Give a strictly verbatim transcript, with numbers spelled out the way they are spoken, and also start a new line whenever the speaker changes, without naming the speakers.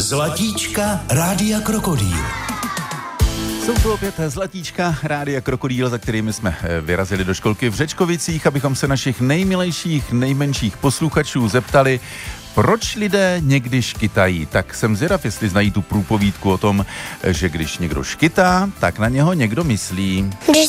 Zlatíčka Rádia Krokodýl.
Jsou to opět zlatíčka Rádia Krokodýl, za kterými jsme vyrazili do školky v Řečkovicích, abychom se našich nejmilejších, nejmenších posluchačů zeptali, proč lidé někdy škytají. Tak jsem zvědav, jestli znají tu průpovídku o tom, že když někdo škytá, tak na něho někdo myslí.
Když